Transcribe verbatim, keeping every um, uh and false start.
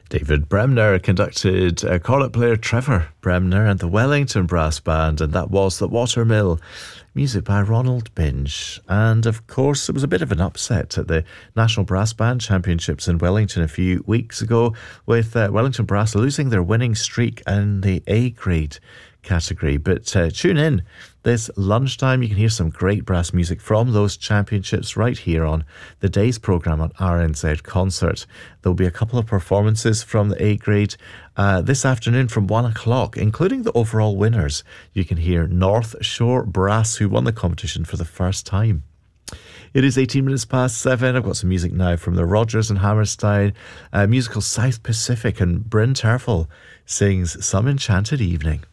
David Bremner conducted uh, cornet player Trevor Bremner and the Wellington Brass Band, and that was The Watermill, music by Ronald Binge. And of course, it was a bit of an upset at the National Brass Band Championships in Wellington a few weeks ago, with uh, Wellington Brass losing their winning streak in the A grade category. But uh, tune in this lunchtime. You can hear some great brass music from those championships right here on the day's programme on R N Z Concert. There'll be a couple of performances from the A grade uh, this afternoon from one o'clock, including the overall winners. You can hear North Shore Brass, who won the competition for the first time. It is eighteen minutes past seven. I've got some music now from the Rodgers and Hammerstein uh, musical South Pacific, and Bryn Terfel sings Some Enchanted Evening.